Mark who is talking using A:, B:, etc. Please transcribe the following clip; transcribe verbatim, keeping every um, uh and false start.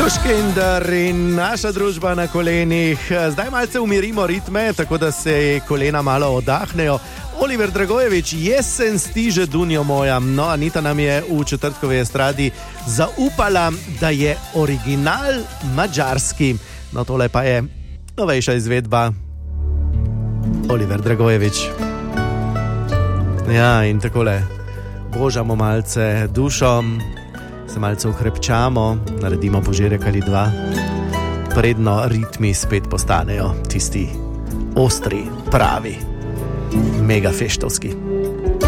A: Škender in naša družba na kolenih. Zdaj malce umirimo ritme, tako da se kolena malo oddahnejo. Oliver Dragojevič, jesen stiže dunjo moja. No, Anita nam je v četrtkovi estradi zaupala, da je original madžarski. No, tole pa je novejša izvedba. Oliver Dragojevič. Ja, in takole božamo malce dušom, se malce ukrepčamo, naredimo požirek ali dva, predno ritmi spet postanejo tisti ostri, pravi, mega feštovski.